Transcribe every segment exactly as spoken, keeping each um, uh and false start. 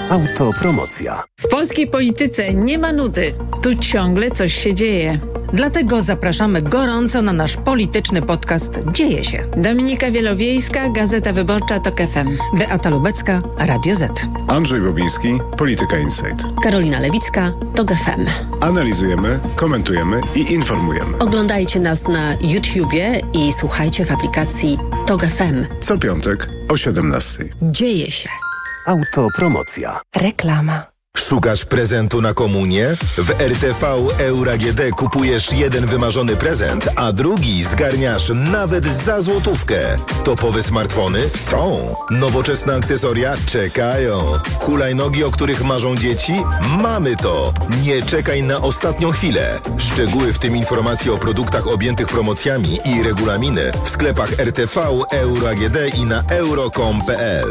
Autopromocja. W polskiej polityce nie ma nudy. Tu ciągle coś się dzieje. Dlatego zapraszamy gorąco na nasz polityczny podcast Dzieje się. Dominika Wielowiejska, Gazeta Wyborcza, Tok F M. Beata Lubecka, Radio Z. Andrzej Bobiński, Polityka Insight. Karolina Lewicka, Tok F M. Analizujemy, komentujemy i informujemy. Oglądajcie nas na YouTubie i słuchajcie w aplikacji Tok F M. Co piątek o siedemnastej. Dzieje się. Autopromocja. Reklama. Szukasz prezentu na komunię? W R T V Euro A G D kupujesz jeden wymarzony prezent, a drugi zgarniasz nawet za złotówkę. Topowe smartfony? Są. Nowoczesne akcesoria? Czekają. Hulajnogi, o których marzą dzieci? Mamy to. Nie czekaj na ostatnią chwilę. Szczegóły, w tym informacje o produktach objętych promocjami i regulaminy w sklepach R T V Euro A G D i na euro kropka com kropka p l.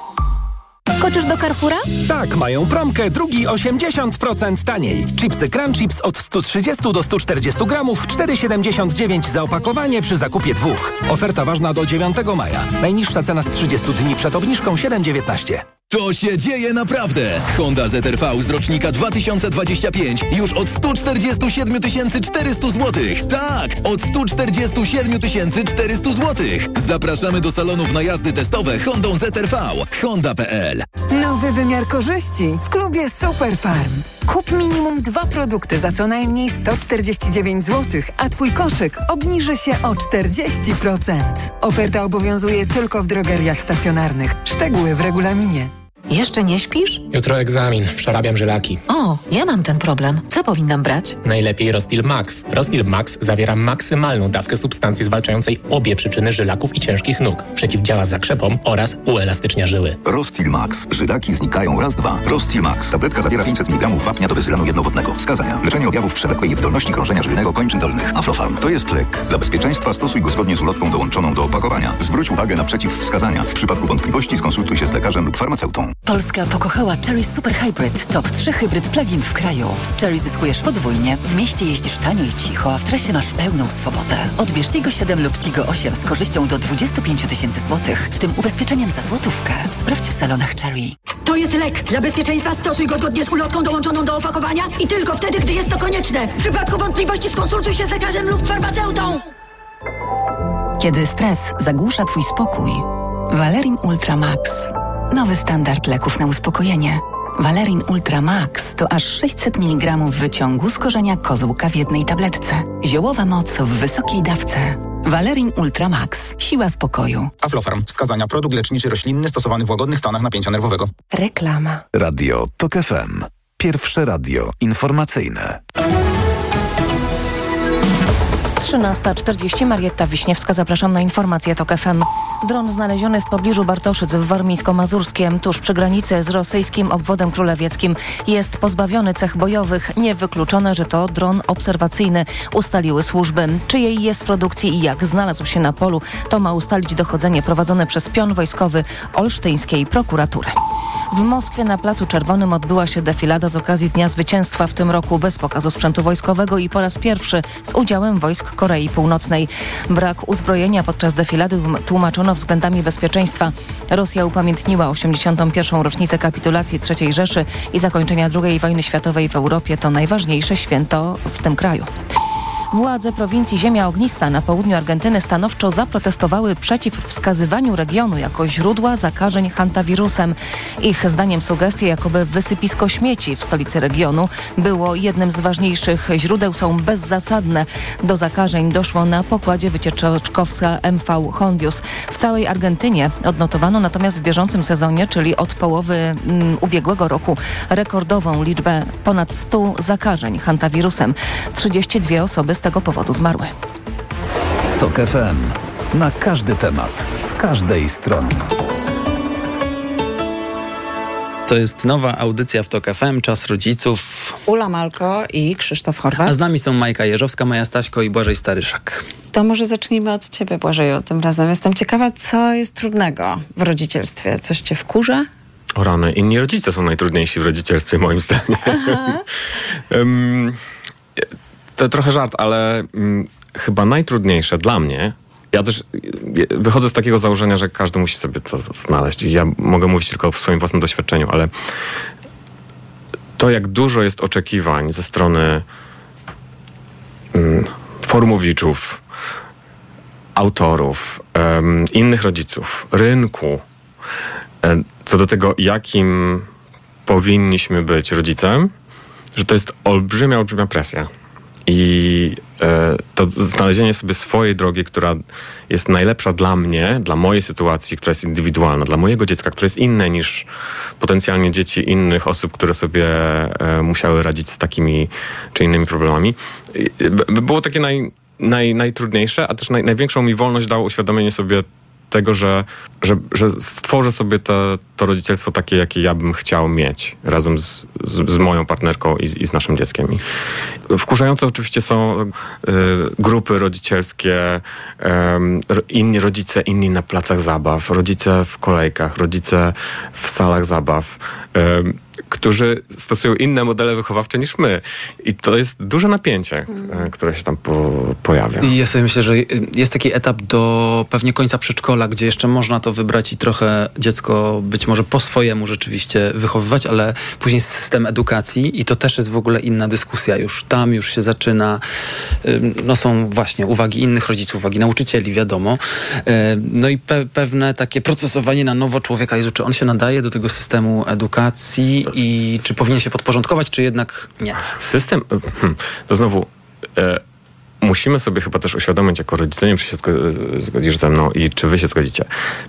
Skoczysz do Carrefoura? Tak, mają promkę, drugi osiemdziesiąt procent taniej. Chipsy Crunchips od sto trzydzieści do stu czterdziestu gramów, cztery siedemdziesiąt dziewięć za opakowanie przy zakupie dwóch. Oferta ważna do dziewiątego maja. Najniższa cena z trzydziestu dni przed obniżką siedem dziewiętnaście. To się dzieje naprawdę! Honda Z R V z rocznika dwa tysiące dwudziestego piątego już od sto czterdzieści siedem tysięcy czterysta złotych. Tak, od sto czterdzieści siedem tysięcy czterysta złotych. Zapraszamy do salonów na jazdy testowe Hondą Z R V. Honda kropka p l. Nowy wymiar korzyści w klubie Superfarm. Kup minimum dwa produkty za co najmniej sto czterdzieści dziewięć złotych, a Twój koszyk obniży się o czterdzieści procent. Oferta obowiązuje tylko w drogeriach stacjonarnych. Szczegóły w regulaminie. Jeszcze nie śpisz? Jutro egzamin. Przerabiam żylaki. O, ja mam ten problem. Co powinnam brać? Najlepiej Rostil Max. Rostil Max zawiera maksymalną dawkę substancji zwalczającej obie przyczyny żylaków i ciężkich nóg. Przeciwdziała zakrzepom oraz uelastycznia żyły. Rostil Max. Żylaki znikają raz, dwa. Rostil Max. Tabletka zawiera pięćset miligramów wapnia do bezylanu jednowodnego. Wskazania. Leczenie objawów przewlekłej niewydolności krążenia żylnego kończyn dolnych. Aflofarm. To jest lek. Dla bezpieczeństwa stosuj go zgodnie z ulotką dołączoną do opakowania. Zwróć uwagę na przeciwwskazania. W przypadku wątpliwości skonsultuj się z lekarzem lub farmaceutą. Polska pokochała Chery Super Hybrid. Top trzy hybryd plug-in w kraju. Z Chery zyskujesz podwójnie. W mieście jeździsz tanio i cicho, a w trasie masz pełną swobodę. Odbierz Tigo siedem lub Tigo osiem z korzyścią do dwudziestu pięciu tysięcy złotych, w tym ubezpieczeniem za złotówkę. Sprawdź w salonach Chery. To jest lek. Dla bezpieczeństwa stosuj go zgodnie z ulotką dołączoną do opakowania i tylko wtedy, gdy jest to konieczne. W przypadku wątpliwości skonsultuj się z lekarzem lub farmaceutą. Kiedy stres zagłusza Twój spokój, Valerin Ultra Max. Nowy standard leków na uspokojenie. Valerin Ultra Max to aż sześćset miligramów wyciągu z korzenia kozłka w jednej tabletce. Ziołowa moc w wysokiej dawce. Valerin Ultra Max. Siła spokoju. Aflofarm. Wskazania. Produkt leczniczy roślinny stosowany w łagodnych stanach napięcia nerwowego. Reklama. Radio Tok F M. Pierwsze radio informacyjne. trzynasta czterdzieści. Marietta Wiśniewska, zapraszam na informacje Tok F M. Dron znaleziony w pobliżu Bartoszyc w Warmińsko-Mazurskiem, tuż przy granicy z rosyjskim obwodem królewieckim. Jest pozbawiony cech bojowych. Niewykluczone, że to dron obserwacyjny, ustaliły służby. Czyjej jest produkcji i jak znalazł się na polu, to ma ustalić dochodzenie prowadzone przez pion wojskowy olsztyńskiej prokuratury. W Moskwie na Placu Czerwonym odbyła się defilada z okazji Dnia Zwycięstwa w tym roku bez pokazu sprzętu wojskowego i po raz pierwszy z udziałem wojsk Korei Północnej. Brak uzbrojenia podczas defilady tłumaczono względami bezpieczeństwa. Rosja upamiętniła osiemdziesiątą pierwszą rocznicę kapitulacji trzeciej Rzeszy i zakończenia drugiej wojny światowej w Europie. To najważniejsze święto w tym kraju. Władze prowincji Ziemia Ognista na południu Argentyny stanowczo zaprotestowały przeciw wskazywaniu regionu jako źródła zakażeń hantawirusem. Ich zdaniem sugestie, jakoby wysypisko śmieci w stolicy regionu było jednym z ważniejszych źródeł, są bezzasadne. Do zakażeń doszło na pokładzie wycieczkowca M V Hondius. W całej Argentynie odnotowano natomiast w bieżącym sezonie, czyli od połowy mm, ubiegłego roku, rekordową liczbę ponad stu zakażeń hantawirusem. trzydzieści dwie osoby z tego powodu zmarły. Tok F M. Na każdy temat, z każdej strony. To jest nowa audycja w Tok F M, Czas Rodziców. Ula Malko i Krzysztof Horwat. A z nami są Majka Jeżowska, Maja Staśko i Błażej Staryszak. To może zacznijmy od ciebie, Błażeju, tym razem. Jestem ciekawa, co jest trudnego w rodzicielstwie. Coś cię wkurza? O rany, inni rodzice są najtrudniejsi w rodzicielstwie, moim zdaniem. um, to trochę żart, ale um, chyba najtrudniejsze dla mnie Ja też wychodzę z takiego założenia, że każdy musi sobie to znaleźć i ja mogę mówić tylko w swoim własnym doświadczeniu, ale to, jak dużo jest oczekiwań ze strony mm, forumowiczów, autorów, um, innych rodziców, rynku, um, co do tego, jakim powinniśmy być rodzicem, że to jest olbrzymia, olbrzymia presja. I e, to znalezienie sobie swojej drogi, która jest najlepsza dla mnie, dla mojej sytuacji, która jest indywidualna, dla mojego dziecka, które jest inne niż potencjalnie dzieci innych osób, które sobie e, musiały radzić z takimi czy innymi problemami, e, b- było takie naj, naj, najtrudniejsze, a też naj, największą mi wolność dało uświadomienie sobie tego, że, że, że stworzę sobie to, to rodzicielstwo takie, jakie ja bym chciał mieć razem z, z, z moją partnerką i z, i z naszym dzieckiem. I wkurzające oczywiście są y, grupy rodzicielskie, y, inni rodzice, inni na placach zabaw, rodzice w kolejkach, rodzice w salach zabaw, y, którzy stosują inne modele wychowawcze niż my. I to jest duże napięcie, mm. które się tam po, pojawia. I ja sobie myślę, że jest taki etap do pewnie końca przedszkola, gdzie jeszcze można to wybrać i trochę dziecko być może po swojemu rzeczywiście wychowywać, ale później system edukacji i to też jest w ogóle inna dyskusja. Już tam już się zaczyna, no są właśnie uwagi innych rodziców, uwagi nauczycieli, wiadomo. No i pe- pewne takie procesowanie na nowo człowieka. Jezu, czy on się nadaje do tego systemu edukacji i czy powinien się podporządkować, czy jednak nie? System, hmm, to znowu e, musimy sobie chyba też uświadomić jako rodzice, nie wiem, czy się zgodzisz ze mną i czy wy się zgodzicie.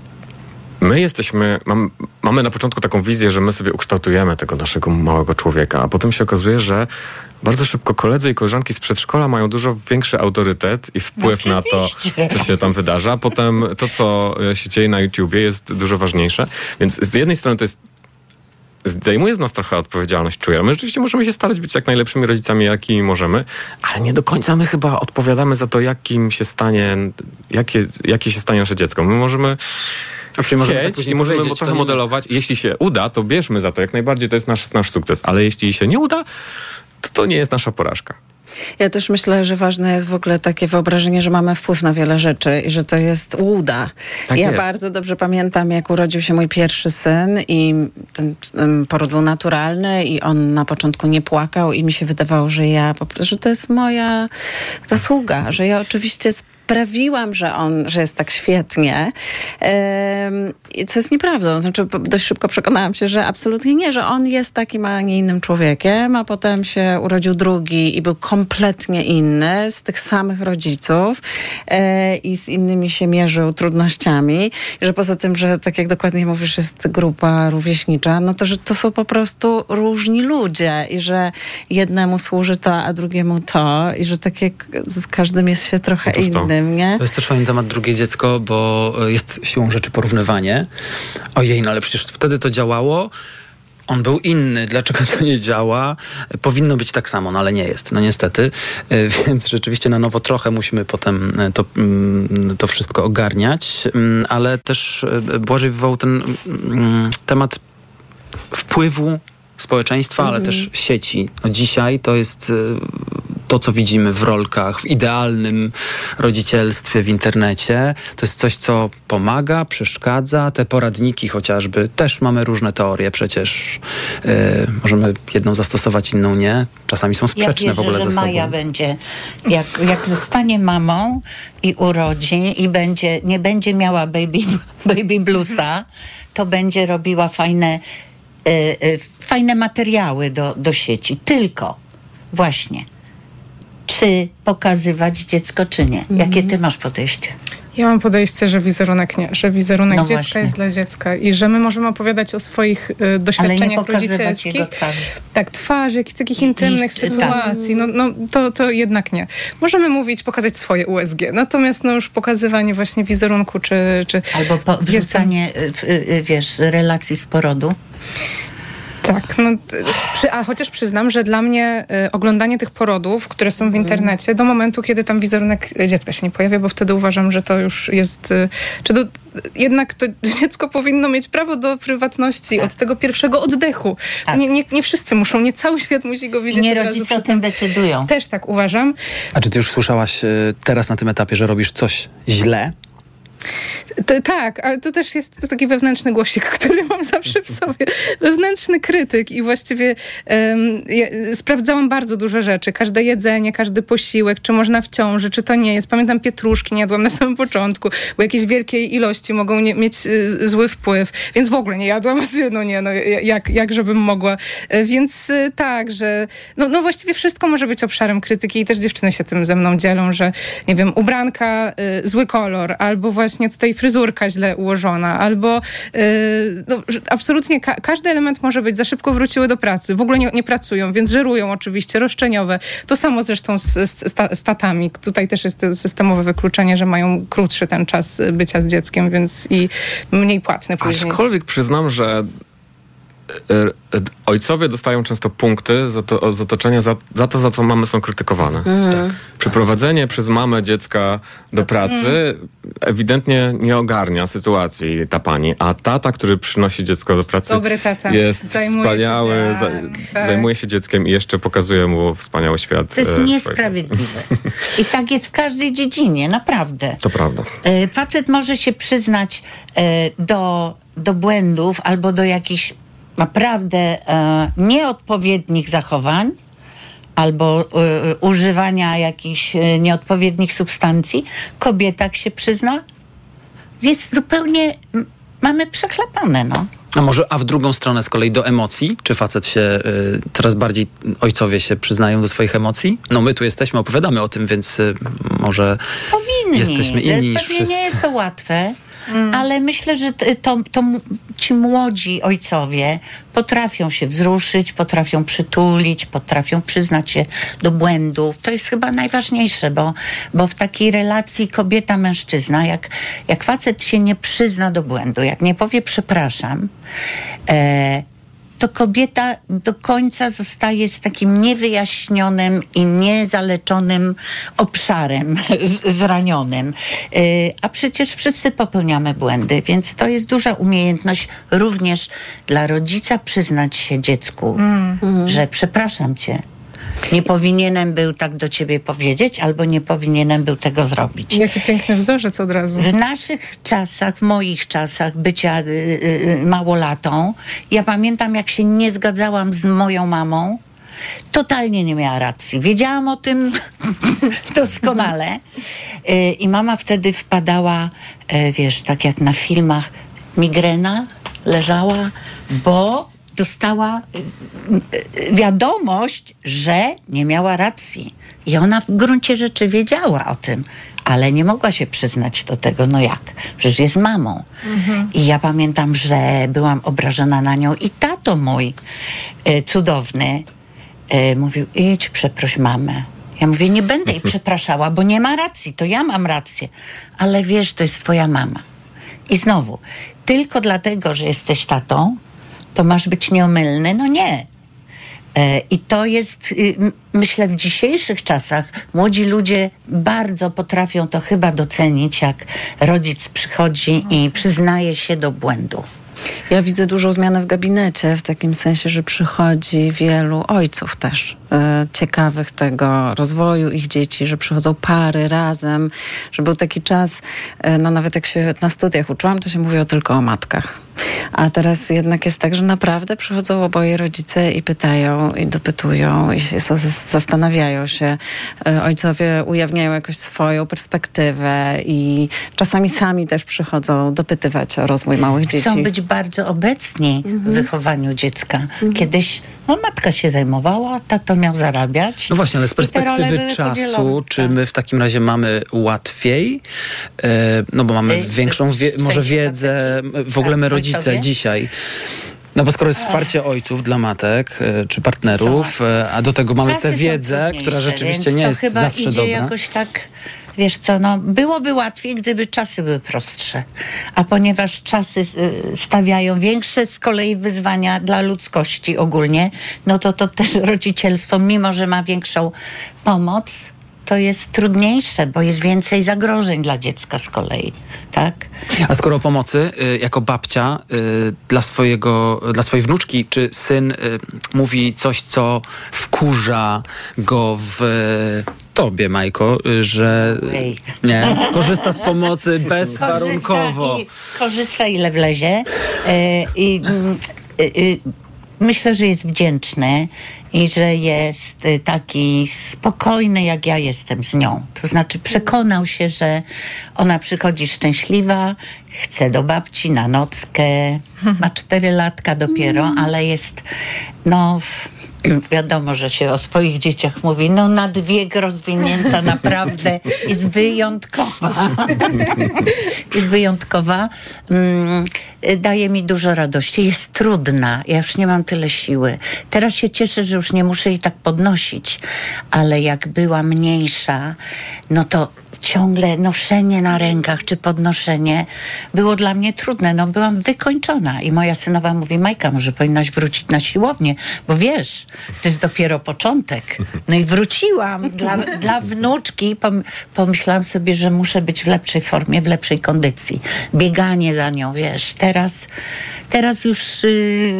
My jesteśmy, mam, mamy na początku taką wizję, że my sobie ukształtujemy tego naszego małego człowieka, a potem się okazuje, że bardzo szybko koledzy i koleżanki z przedszkola mają dużo większy autorytet i wpływ na to, co się tam wydarza. A potem to, co się dzieje na YouTubie, jest dużo ważniejsze. Więc z jednej strony to jest zdejmuje z nas trochę odpowiedzialność, czuję. My rzeczywiście możemy się starać być jak najlepszymi rodzicami, jakimi możemy, ale nie do końca my chyba odpowiadamy za to, jakim się stanie, jakie, jakie się stanie nasze dziecko. My możemy chcieć tak i możemy trochę modelować. Jeśli się uda, to bierzmy za to jak najbardziej, to jest nasz, nasz sukces, ale jeśli się nie uda, to to nie jest nasza porażka. Ja też myślę, że ważne jest w ogóle takie wyobrażenie, że mamy wpływ na wiele rzeczy i że to jest łuda. Tak ja jest. Bardzo dobrze pamiętam, jak urodził się mój pierwszy syn i ten poród był naturalny i on na początku nie płakał i mi się wydawało, że ja, że to jest moja zasługa, że ja oczywiście sprawiłam, że on, że jest tak świetnie. Yy, co jest nieprawdą. Znaczy, dość szybko przekonałam się, że absolutnie nie, że on jest takim, a nie innym człowiekiem, a potem się urodził drugi i był kompletnie inny, z tych samych rodziców yy, i z innymi się mierzył trudnościami. I że poza tym, że tak jak dokładnie mówisz, jest grupa rówieśnicza, no to, że to są po prostu różni ludzie i że jednemu służy to, a drugiemu to i że tak jak z każdym jest się trochę inny. Nie? To jest też fajny temat drugie dziecko, bo jest siłą rzeczy porównywanie. Ojej, no ale przecież wtedy to działało. On był inny, dlaczego to nie działa? Powinno być tak samo, no ale nie jest, no niestety. Więc rzeczywiście na nowo trochę musimy potem to, to wszystko ogarniać, ale też Błażej wywołał ten temat wpływu społeczeństwa, mm. ale też sieci. No dzisiaj to jest to, co widzimy w rolkach, w idealnym rodzicielstwie w internecie. To jest coś, co pomaga, przeszkadza. Te poradniki chociażby, też mamy różne teorie przecież. Yy, możemy jedną zastosować, inną nie. Czasami są sprzeczne ja wierzę, w ogóle że ze sobą. Maja będzie, jak, jak zostanie mamą i urodzi i będzie, nie będzie miała baby, baby bluesa, to będzie robiła fajne Yy, yy, fajne materiały do, do sieci. Tylko właśnie, czy pokazywać dziecko, czy nie? Mm. Jakie ty masz podejście? Ja mam podejście, że wizerunek nie, że wizerunek no dziecka właśnie. jest dla dziecka i że my możemy opowiadać o swoich y, doświadczeniach rodzicielskich. Jego twarzy. Tak, twarzy, jakichś takich intymnych I, sytuacji. Tak. No, no to, to jednak nie. Możemy mówić, pokazać swoje U S G, natomiast no już pokazywanie właśnie wizerunku, czy... czy albo po, wrzucanie, jestem... wiesz, relacji z porodu. Tak, no, przy, a chociaż przyznam, że dla mnie y, oglądanie tych porodów, które są w internecie, mm. do momentu, kiedy tam wizerunek dziecka się nie pojawia, bo wtedy uważam, że to już jest... Y, czy do, jednak to dziecko powinno mieć prawo do prywatności tak. od tego pierwszego oddechu. Tak. Nie, nie, nie wszyscy muszą, nie cały świat musi go widzieć. I nie rodzice o tym decydują. Też tak uważam. A czy ty już słyszałaś y, teraz na tym etapie, że robisz coś źle? To, tak, ale to też jest to taki wewnętrzny głosik, który mam zawsze w sobie. Wewnętrzny krytyk i właściwie um, ja sprawdzałam bardzo dużo rzeczy. Każde jedzenie, każdy posiłek, czy można w ciąży, czy to nie jest. Pamiętam pietruszki, nie jadłam na samym początku, bo jakieś wielkiej ilości mogą nie, mieć y, zły wpływ, więc w ogóle nie jadłam. No nie, no jak, jak żebym mogła. Więc y, tak, że no, no właściwie wszystko może być obszarem krytyki i też dziewczyny się tym ze mną dzielą, że nie wiem, ubranka, y, zły kolor, albo właśnie tutaj fryzurka źle ułożona, albo yy, no, absolutnie ka- każdy element może być. Za szybko wróciły do pracy, w ogóle nie, nie pracują, więc żerują oczywiście, roszczeniowe. To samo zresztą z, z, z tatami. Tutaj też jest systemowe wykluczenie, że mają krótszy ten czas bycia z dzieckiem, więc i mniej płatny później. Aczkolwiek przyznam, że ojcowie dostają często punkty za to, z otoczenia za, za to, za co mamy są krytykowane. Mm. Tak. Przyprowadzenie przez mamę dziecka do pracy mm. ewidentnie nie ogarnia sytuacji ta pani, a tata, który przynosi dziecko do pracy Dobry tata. jest zajmuje wspaniały, się za, tak. zajmuje się dzieckiem i jeszcze pokazuje mu wspaniały świat. To jest niesprawiedliwe. I tak jest w każdej dziedzinie, naprawdę. To prawda. Facet może się przyznać do, do błędów albo do jakichś naprawdę e, nieodpowiednich zachowań albo e, używania jakichś e, nieodpowiednich substancji, kobieta się przyzna, jest zupełnie, m, mamy przechlapane, no. A może, a w drugą stronę z kolei do emocji? Czy facet się, y, coraz bardziej ojcowie się przyznają do swoich emocji? No my tu jesteśmy, opowiadamy o tym, więc y, może powinni. Jesteśmy inni niż Pewnie wszyscy. nie jest to łatwe. Mm. Ale myślę, że to, to ci młodzi ojcowie potrafią się wzruszyć, potrafią przytulić, potrafią przyznać się do błędów. To jest chyba najważniejsze, bo, bo w takiej relacji kobieta-mężczyzna, jak, jak facet się nie przyzna do błędu, jak nie powie przepraszam, e, to kobieta do końca zostaje z takim niewyjaśnionym i niezaleczonym obszarem zranionym. Yy, a przecież wszyscy popełniamy błędy, więc to jest duża umiejętność również dla rodzica przyznać się dziecku, mm. że przepraszam cię. Nie powinienem był tak do ciebie powiedzieć, albo nie powinienem był tego zrobić. Jaki piękny wzorzec od razu. W naszych czasach, w moich czasach bycia y, y, małolatą, ja pamiętam, jak się nie zgadzałam z moją mamą, totalnie nie miała racji. Wiedziałam o tym doskonale. Y, I mama wtedy wpadała, y, wiesz, tak jak na filmach, migrena, leżała, bo dostała wiadomość, że nie miała racji. I ona w gruncie rzeczy wiedziała o tym, ale nie mogła się przyznać do tego. No jak? Przecież jest mamą. Mhm. I ja pamiętam, że byłam obrażona na nią i tato mój e, cudowny e, mówił, idź przeproś mamę. Ja mówię, nie będę jej przepraszała, bo nie ma racji. To ja mam rację. Ale wiesz, to jest twoja mama. I znowu, tylko dlatego, że jesteś tatą, to masz być nieomylny? No nie. E, I to jest, y, myślę, w dzisiejszych czasach młodzi ludzie bardzo potrafią to chyba docenić, jak rodzic przychodzi i przyznaje się do błędu. Ja widzę dużą zmianę w gabinecie, w takim sensie, że przychodzi wielu ojców też e, ciekawych tego rozwoju ich dzieci, że przychodzą pary razem, że był taki czas, e, no nawet jak się na studiach uczyłam, to się mówiło tylko o matkach. A teraz jednak jest tak, że naprawdę przychodzą oboje rodzice i pytają, i dopytują, i się zastanawiają się. Ojcowie ujawniają jakoś swoją perspektywę i czasami sami też przychodzą dopytywać o rozwój małych dzieci. Chcą być bardzo obecni mhm. w wychowaniu dziecka. Mhm. Kiedyś no, matka się zajmowała, tato miał zarabiać. No właśnie, ale z perspektywy czasu, czy my w takim razie mamy łatwiej? No bo mamy większą, wie, może wiedzę, w ogóle my rodzice Ojcowie? dzisiaj. No bo skoro jest wsparcie ojców dla matek czy partnerów, Co? a do tego mamy tę wiedzę, która rzeczywiście nie jest zawsze dobra. Jakoś tak Wiesz co, no byłoby łatwiej, gdyby czasy były prostsze. A ponieważ czasy y, stawiają większe z kolei wyzwania dla ludzkości ogólnie, no to to też rodzicielstwo, mimo że ma większą pomoc, to jest trudniejsze, bo jest więcej zagrożeń dla dziecka z kolei, tak? A skoro pomocy, y, jako babcia y, dla, swojego, dla swojej wnuczki, czy syn y, mówi coś, co wkurza go w y, tobie, Majko, y, że Ej. nie, korzysta z pomocy bezwarunkowo. Korzysta, i, korzysta ile wlezie. Y, i, y, y, myślę, że jest wdzięczny i że jest taki spokojny, jak ja jestem z nią. To znaczy przekonał się, że ona przychodzi szczęśliwa, chce do babci na nockę. Ma cztery latka dopiero, ale jest, no wiadomo, że się o swoich dzieciach mówi, no nad wiek rozwinięta, naprawdę jest wyjątkowa. Jest wyjątkowa. Mm, daje mi dużo radości. Jest trudna. Ja już nie mam tyle siły. Teraz się cieszę, że już nie muszę jej tak podnosić. Ale jak była mniejsza, no to ciągle noszenie na rękach czy podnoszenie było dla mnie trudne. No byłam wykończona i moja synowa mówi, Majka, może powinnaś wrócić na siłownię, bo wiesz, to jest dopiero początek. No i wróciłam dla, dla wnuczki. Pom- pomyślałam sobie, że muszę być w lepszej formie, w lepszej kondycji. Bieganie za nią, wiesz, teraz Teraz już y,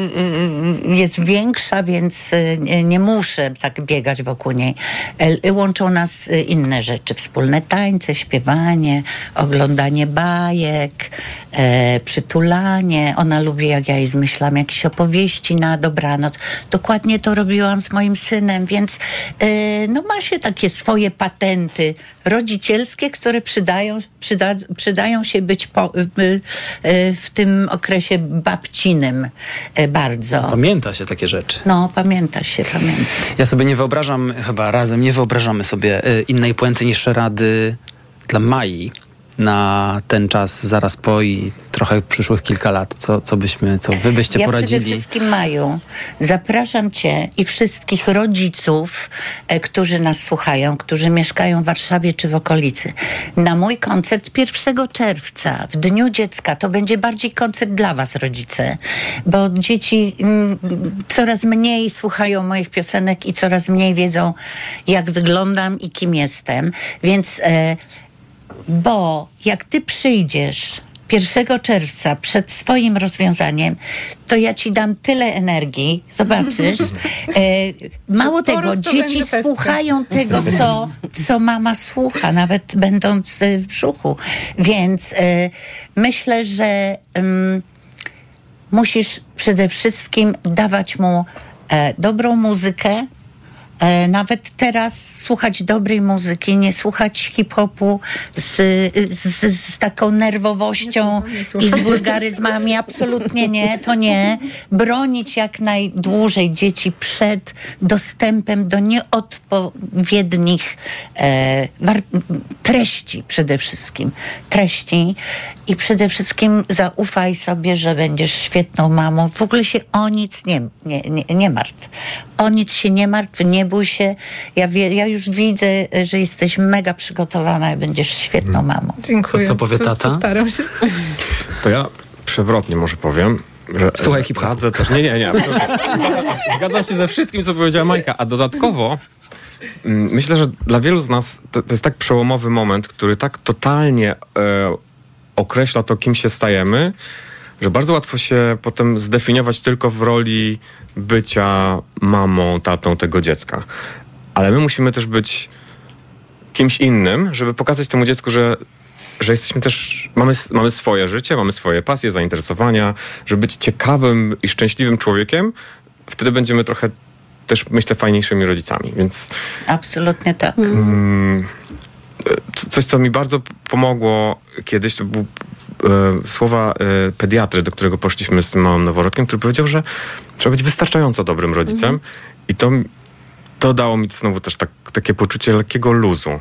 y, jest większa, więc y, nie muszę tak biegać wokół niej. Y, łączą nas y, inne rzeczy. Wspólne tańce, śpiewanie, oglądanie bajek, y, przytulanie. Ona lubi, jak ja jej zmyślam jakieś opowieści na dobranoc. Dokładnie to robiłam z moim synem, więc y, no ma się takie swoje patenty rodzicielskie, które przydają, przyda, przydają się być po, y, y, w tym okresie babcinym y, bardzo. Pamięta się takie rzeczy. No, pamięta się, pamięta. Ja sobie nie wyobrażam, chyba razem nie wyobrażamy sobie y, innej puenty niż rady dla Mai na ten czas zaraz po i trochę przyszłych kilka lat. Co, co byśmy, co wy byście ja poradzili? Przede wszystkim, Maju, zapraszam cię i wszystkich rodziców, e, którzy nas słuchają, którzy mieszkają w Warszawie czy w okolicy, na mój koncert pierwszego czerwca, w Dniu Dziecka. To będzie bardziej koncert dla was, rodzice, bo dzieci m, coraz mniej słuchają moich piosenek i coraz mniej wiedzą, jak wyglądam i kim jestem. Więc e, bo jak ty przyjdziesz pierwszego czerwca przed swoim rozwiązaniem, to ja ci dam tyle energii, zobaczysz. E, mało tego, dzieci słuchają tego, co, co mama słucha, nawet będąc w brzuchu. Więc e, myślę, że um, musisz przede wszystkim dawać mu e, dobrą muzykę. E, nawet teraz słuchać dobrej muzyki, nie słuchać hip-hopu z, z, z taką nerwowością i z wulgaryzmami. Absolutnie nie, to nie. Bronić jak najdłużej dzieci przed dostępem do nieodpowiednich e, war- treści przede wszystkim. Treści i przede wszystkim zaufaj sobie, że będziesz świetną mamą. W ogóle się o nic nie, nie, nie, nie martw. O nic się nie martw, nie bój się. Ja, wie, ja już widzę, że jesteś mega przygotowana i będziesz świetną mamą. Dziękuję. To co powie tata? Postaram się. To ja przewrotnie może powiem. Że, Słuchaj że hip-hopu. radzę też. Nie, nie, nie. Zgadzam się ze wszystkim, co powiedziała Majka. A dodatkowo mm, myślę, że dla wielu z nas to, to jest tak przełomowy moment, który tak totalnie e, określa to, kim się stajemy, że bardzo łatwo się potem zdefiniować tylko w roli bycia mamą, tatą tego dziecka. Ale my musimy też być kimś innym, żeby pokazać temu dziecku, że, że jesteśmy też, mamy, mamy swoje życie, mamy swoje pasje, zainteresowania, żeby być ciekawym i szczęśliwym człowiekiem. Wtedy będziemy trochę też, myślę, fajniejszymi rodzicami. Więc absolutnie tak. Mm, coś, co mi bardzo pomogło kiedyś, to był e, słowa e, pediatry, do którego poszliśmy z tym małym noworodkiem, który powiedział, że trzeba być wystarczająco dobrym rodzicem. Mm. I to, to dało mi znowu też tak, takie poczucie lekkiego luzu.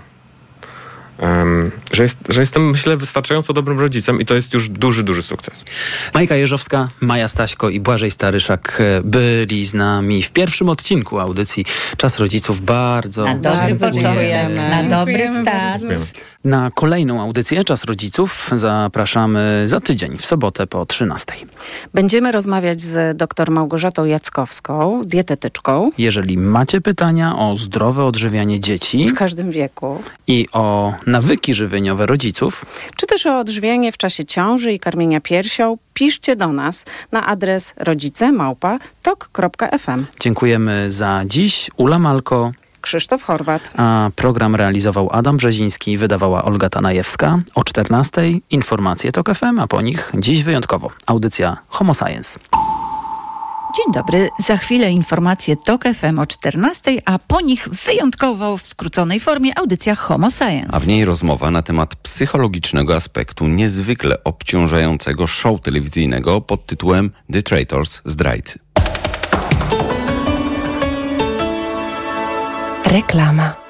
Um, że, jest, że jestem, myślę, wystarczająco dobrym rodzicem i to jest już duży, duży sukces. Majka Jeżowska, Maja Staśko i Błażej Staryszak byli z nami w pierwszym odcinku audycji Czas Rodziców. Bardzo na dobry dziękujemy. początek, na dobry start. Dziękujemy. Na kolejną audycję Czas Rodziców zapraszamy za tydzień, w sobotę po trzynastej. Będziemy rozmawiać z dr Małgorzatą Jackowską, dietetyczką. Jeżeli macie pytania o zdrowe odżywianie dzieci w każdym wieku i o nawyki żywieniowe rodziców, czy też o odżywianie w czasie ciąży i karmienia piersią, piszcie do nas na adres rodzice małpa tok kropka f m. Dziękujemy za dziś. Ula Malko, Krzysztof Horwat. A program realizował Adam Brzeziński, wydawała Olga Tanajewska. O czternastej informacje Tok F M, a po nich dziś wyjątkowo audycja Homo Science. Dzień dobry, za chwilę informacje Tok F M o czternastej, a po nich wyjątkowo w skróconej formie audycja Homo Science. A w niej rozmowa na temat psychologicznego aspektu niezwykle obciążającego show telewizyjnego pod tytułem The Traitors, zdrajcy. Reklama.